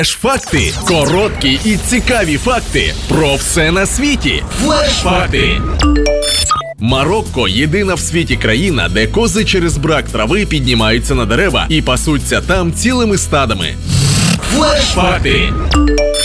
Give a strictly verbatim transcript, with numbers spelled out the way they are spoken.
Флеш-факти. Короткі і цікаві факти про все на світі. Флеш-факти. Марокко – єдина в світі країна, де кози через брак трави піднімаються на дерева і пасуться там цілими стадами. Флеш-факти.